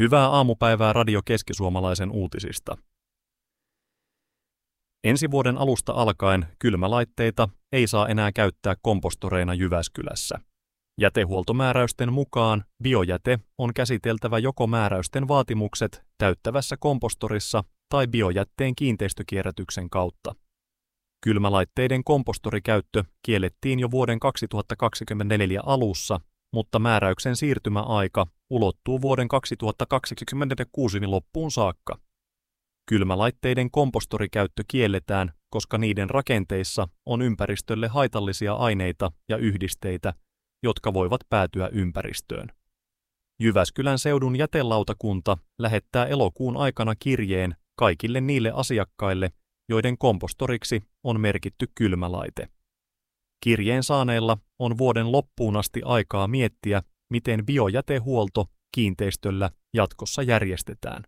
Hyvää aamupäivää Radio Keski-Suomalaisen uutisista. Ensi vuoden alusta alkaen kylmälaitteita ei saa enää käyttää kompostoreina Jyväskylässä. Jätehuoltomääräysten mukaan biojäte on käsiteltävä joko määräysten vaatimukset täyttävässä kompostorissa tai biojätteen kiinteistökierrätyksen kautta. Kylmälaitteiden kompostorikäyttö kiellettiin jo vuoden 2024 alussa, mutta määräyksen siirtymäaika ulottuu vuoden 2026 loppuun saakka. Kylmälaitteiden kompostorikäyttö kielletään, koska niiden rakenteissa on ympäristölle haitallisia aineita ja yhdisteitä, jotka voivat päätyä ympäristöön. Jyväskylän seudun jätelautakunta lähettää elokuun aikana kirjeen kaikille niille asiakkaille, joiden kompostoriksi on merkitty kylmälaite. Kirjeen saaneella on vuoden loppuun asti aikaa miettiä, miten biojätehuolto kiinteistöllä jatkossa järjestetään.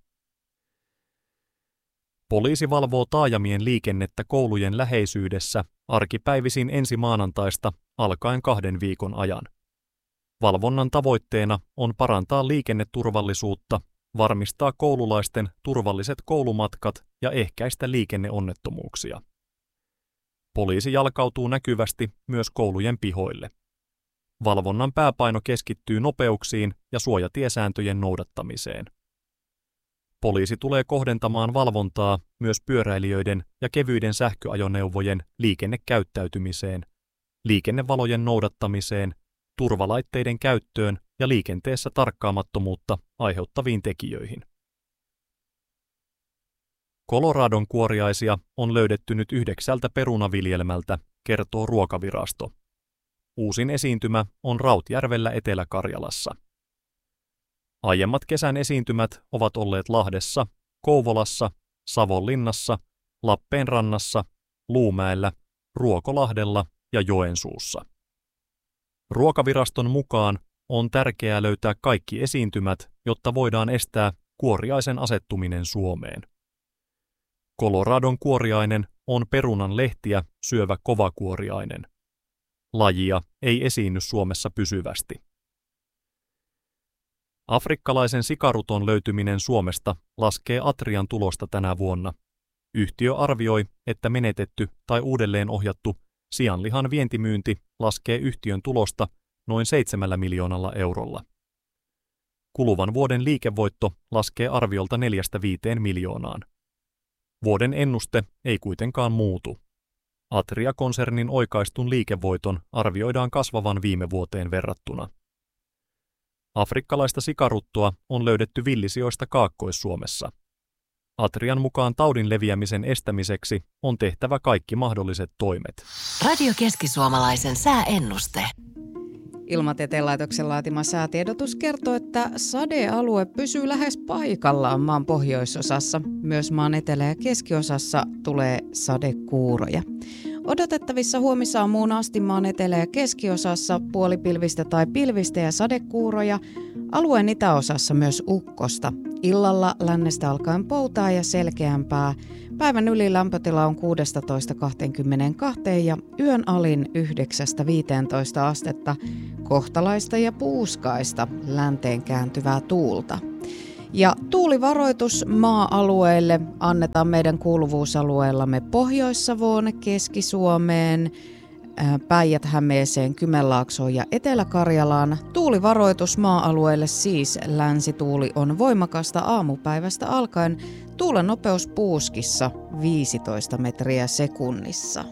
Poliisi valvoo taajamien liikennettä koulujen läheisyydessä arkipäivisin ensi maanantaista alkaen 2 viikon ajan. Valvonnan tavoitteena on parantaa liikenneturvallisuutta, varmistaa koululaisten turvalliset koulumatkat ja ehkäistä liikenneonnettomuuksia. Poliisi jalkautuu näkyvästi myös koulujen pihoille. Valvonnan pääpaino keskittyy nopeuksiin ja suojatiesääntöjen noudattamiseen. Poliisi tulee kohdentamaan valvontaa myös pyöräilijöiden ja kevyiden sähköajoneuvojen liikennekäyttäytymiseen, liikennevalojen noudattamiseen, turvalaitteiden käyttöön ja liikenteessä tarkkaamattomuutta aiheuttaviin tekijöihin. Coloradon kuoriaisia on löydetty nyt 9 perunaviljelmältä, kertoo Ruokavirasto. Uusin esiintymä on Rautjärvellä Etelä-Karjalassa. Aiemmat kesän esiintymät ovat olleet Lahdessa, Kouvolassa, Savonlinnassa, Lappeenrannassa, Luumäellä, Ruokolahdella ja Joensuussa. Ruokaviraston mukaan on tärkeää löytää kaikki esiintymät, jotta voidaan estää kuoriaisen asettuminen Suomeen. Coloradon kuoriainen on perunan lehtiä syövä kovakuoriainen. Lajia ei esiinny Suomessa pysyvästi. Afrikkalaisen sikaruton löytyminen Suomesta laskee Atrian tulosta tänä vuonna. Yhtiö arvioi, että menetetty tai uudelleen ohjattu sianlihan vientimyynti laskee yhtiön tulosta noin 7 miljoonalla eurolla. Kuluvan vuoden liikevoitto laskee arviolta 4–5 miljoonaan. Vuoden ennuste ei kuitenkaan muutu. Atria-konsernin oikaistun liikevoiton arvioidaan kasvavan viime vuoteen verrattuna. Afrikkalaista sikaruttoa on löydetty villisijoista Kaakkois-Suomessa. Atrian mukaan taudin leviämisen estämiseksi on tehtävä kaikki mahdolliset toimet. Radio Keski-Suomalaisen sääennuste. Ilmatieteen laitoksen laatima säätiedotus kertoo, että sadealue pysyy lähes paikallaan maan pohjoisosassa. Myös maan etelä- ja keskiosassa tulee sadekuuroja. Odotettavissa huomisaamuun asti maan etelä- ja keskiosassa puolipilvistä tai pilvistä ja sadekuuroja. Alueen itäosassa myös ukkosta. Illalla lännestä alkaen poutaa ja selkeämpää. Päivän yli lämpötila on 16–22 ja yön alin 9–15 astetta. Kohtalaista ja puuskaista länteen kääntyvää tuulta. Ja tuulivaroitus maa-alueille annetaan meidän kuuluvuusalueellamme Pohjois-Savoon, Keski-Suomeen, Päijät-Hämeeseen, Kymenlaaksoon ja Etelä-Karjalaan. Tuulivaroitus maa-alueelle siis länsituuli on voimakasta aamupäivästä alkaen. Tuulen nopeus puuskissa 15 metriä sekunnissa.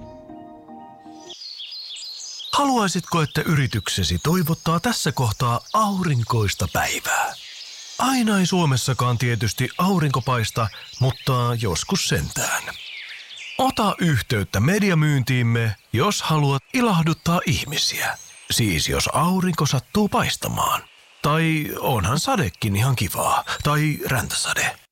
Haluaisitko, että yrityksesi toivottaa tässä kohtaa aurinkoista päivää? Aina ei Suomessakaan tietysti aurinko paista, mutta joskus sentään. Ota yhteyttä mediamyyntiimme, jos haluat ilahduttaa ihmisiä. Siis jos aurinko sattuu paistamaan. Tai onhan sadekin ihan kivaa. Tai räntäsade.